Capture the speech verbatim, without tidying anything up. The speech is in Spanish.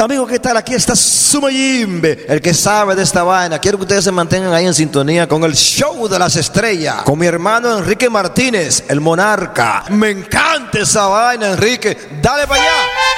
Amigo, ¿qué tal? Aquí está Sumayimbe, el que sabe de esta vaina. Quiero que ustedes se mantengan ahí en sintonía con el show de las estrellas, con mi hermano Enrique Martínez, el monarca. Me encanta esa vaina, Enrique. Dale para allá.